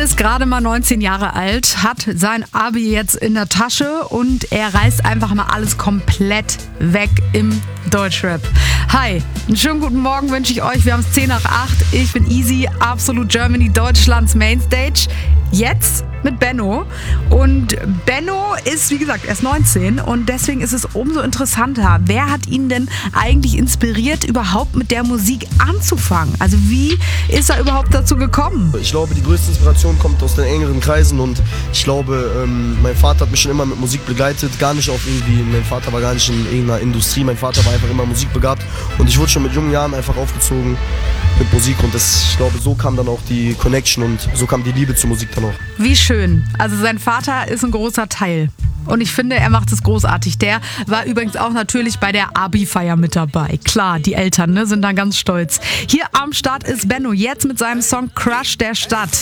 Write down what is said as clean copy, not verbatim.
ist gerade mal 19 Jahre alt, hat sein Abi jetzt in der Tasche und er reißt einfach mal alles komplett weg im Deutschrap. Hi, einen schönen guten Morgen wünsche ich euch. Wir haben es 10 nach 8. Ich bin Easy, Absolute Germany, Deutschlands Mainstage. Jetzt mit Benno. Und Benno ist, wie gesagt, erst 19 und deswegen ist es umso interessanter. Wer hat ihn denn eigentlich inspiriert, überhaupt mit der Musik anzufangen? Also wie ist er überhaupt dazu gekommen? Ich glaube, die größte Inspiration kommt aus den engeren Kreisen und ich glaube, mein Vater hat mich schon immer mit Musik begleitet. Gar nicht auf irgendwie, mein Vater war gar nicht in irgendeiner Industrie, mein Vater war einfach immer musikbegabt und ich wurde schon mit jungen Jahren einfach aufgezogen mit Musik und ich glaube, so kam dann auch die Connection und so kam die Liebe zur Musik dann auch. Wie schön. Also sein Vater ist ein großer Teil. Und ich finde, er macht es großartig. Der war übrigens auch natürlich bei der Abi-Feier mit dabei. Klar, die Eltern sind dann ganz stolz. Hier am Start ist Benno jetzt mit seinem Song Crush der Stadt.